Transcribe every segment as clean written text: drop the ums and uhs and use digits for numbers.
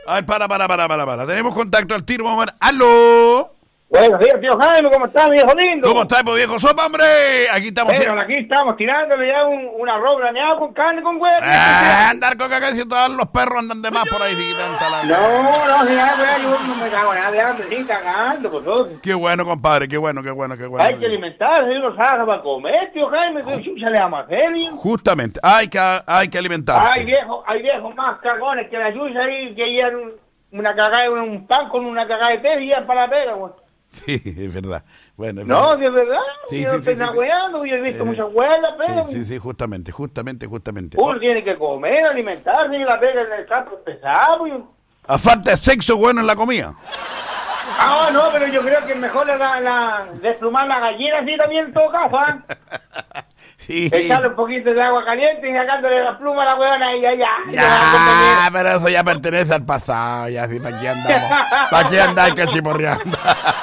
Ay, para. Tenemos contacto al tiro, vamos a ver. ¡Aló! Buenos días, tío Jaime, ¿cómo está, viejo lindo? ¿Cómo estás, pues, viejo sopa, hombre? Aquí estamos. Pero aquí estamos tirándole ya un arroz graneado con carne con huevo. Andar con caca si todos los perros andan de más por ahí. No, ya, yo no me cago nada de hambre, sí, cagando, por todo. Qué bueno, compadre, qué bueno. Hay que alimentarse, uno sabe para comer, tío Jaime, que chucha le llama serio. Justamente, hay que alimentarse. Hay viejos más cagones que la chucha ahí, que llevan una cagada, un pan con una cagada de té y ya para la pera, güey. Sí, es verdad. Bueno, no, es verdad. Sí, yo estoy hueando, yo he visto muchas huelas, pero. Sí, justamente. Uno tiene que comer, alimentarse, y la pega en el campo pesado. A falta de sexo bueno en la comida. No, pero yo creo que es mejor desplumar la gallina así también en todo caso, ¿ah? Sí. Echarle un poquito de agua caliente y sacándole la pluma a la huevona y ya, pero eso ya pertenece al pasado, ya así, ¿para qué andamos? ¿Para qué andáis que chiporreando?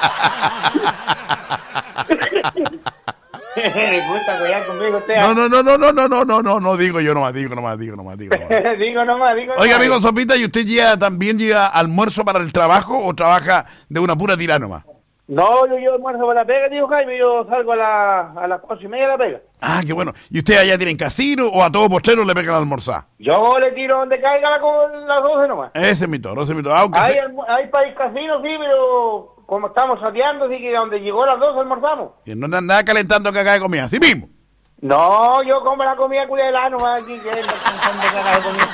No, digo yo nomás. Digo nomás. Oiga, amigo Sopita, ¿y usted también lleva almuerzo para el trabajo o trabaja de una pura tirada nomás? No, yo almuerzo para la pega, tío Jaime, yo salgo a las 8:30 de la pega. Ah, qué bueno. ¿Y usted allá tienen casino o a todos postreros le pegan a almorzar? Yo le tiro donde caiga las 12 nomás. Ese es mi toro. Aunque hay para el casino, sí, pero como estamos sateando, así que donde llegó las 12 almorzamos. Y no andaba calentando caca de comida, ¿sí mismo? No, yo como la comida culera nomás aquí, que es caca de comida.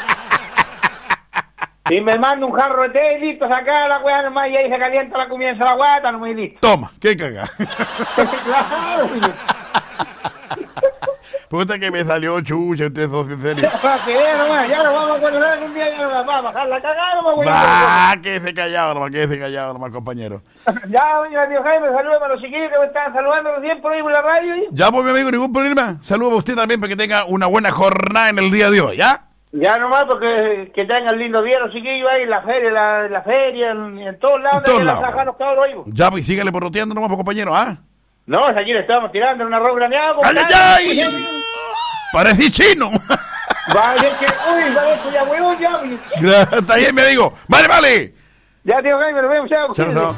Y me mando un jarro de té y listo, saca la weá nomás y ahí se calienta la comida en la guata, nomás y listo. Toma, qué caga. Claro. Puta que me salió chucha, usted es en serio. Para que vea nomás, ya nos vamos a conocer un día, ya nos vamos a bajar la cagada nomás. Quédese callado nomás, compañero. Ya, doña tío Jaime, saludos a los chiquillos que me están saludando recién por ahí por la radio. Ya, pues mi amigo, ningún problema. Saludos a usted también para que tenga una buena jornada en el día de hoy, ¿ya? Ya nomás, porque que tengan lindo día los chiquillos ahí en la feria, en todos lados. En todos lados. Ahí. Ya, pues sígale porroteando nomás, pues, compañero, ¿ah? No, aquí le estamos tirando un arroz graneado. ¡Ay! Parece chino. Vale, parece ya huevón, ya. Está bien, me digo. Vale. Ya, tío Jaime, nos vemos, chao.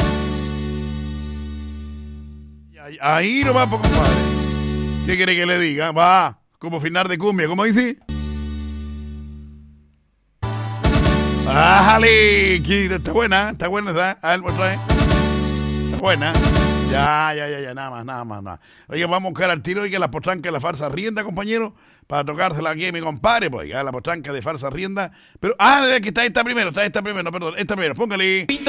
Ahí nomás, pues, compadre. ¿Qué quiere que le diga? Va, como final de cumbia, ¿cómo dice? ¡Ájale! Está buena, ¿está? A ver, muestra, Está buena. Ya, nada más. Oye, vamos a buscar al tiro y que la postranca de la farsa rienda, compañero, para tocársela aquí a mi compadre, pues, ya la postranca de farsa rienda. Pero, debe que está esta primero, perdón, esta primero, póngale.